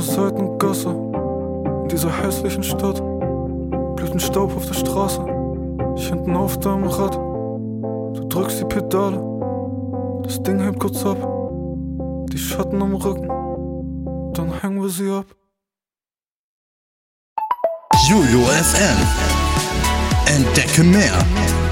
Seitengasse, in dieser hässlichen Stadt. Blütenstaub auf der Straße, ich hinten auf deinem Rad. Du drückst die Pedale, das Ding hebt kurz ab. Die Schatten am Rücken, dann hängen wir sie ab. Juju FM. Entdecke mehr.